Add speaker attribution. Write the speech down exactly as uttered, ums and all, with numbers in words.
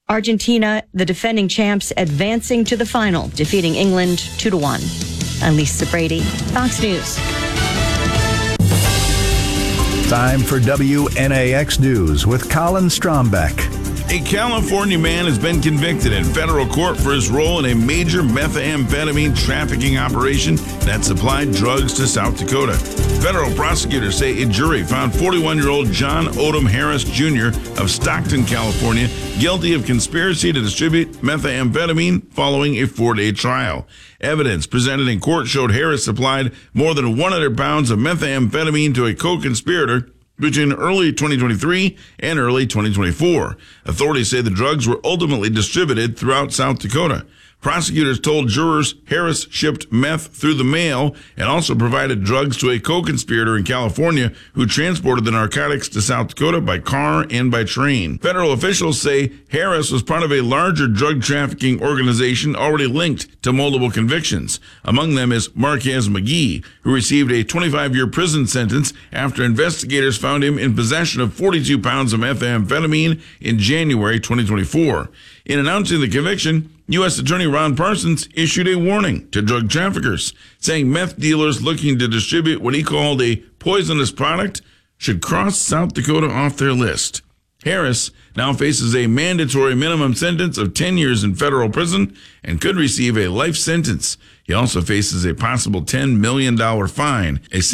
Speaker 1: Argentina, the defending champs, advancing to the final, defeating England two to one. I'm Lisa Brady, Fox News.
Speaker 2: Time for W N A X News with Colin Strombeck.
Speaker 3: A California man has been convicted in federal court for his role in a major methamphetamine trafficking operation that supplied drugs to South Dakota. Federal prosecutors say a jury found forty-one-year-old John Odom Harris Junior of Stockton, California, guilty of conspiracy to distribute methamphetamine following a four-day trial. Evidence presented in court showed Harris supplied more than one hundred pounds of methamphetamine to a co-conspirator between early twenty twenty-three and early twenty twenty-four. Authorities say the drugs were ultimately distributed throughout South Dakota. Prosecutors told jurors Harris shipped meth through the mail and also provided drugs to a co-conspirator in California who transported the narcotics to South Dakota by car and by train. Federal officials say Harris was part of a larger drug trafficking organization already linked to multiple convictions. Among them is Marquez McGee, who received a twenty-five-year prison sentence after investigators found him in possession of forty-two pounds of methamphetamine in January twenty twenty-four. In announcing the conviction, U S Attorney Ron Parsons issued a warning to drug traffickers, saying meth dealers looking to distribute what he called a poisonous product should cross South Dakota off their list. Harris now faces a mandatory minimum sentence of ten years in federal prison and could receive a life sentence. He also faces a possible ten million dollars fine. A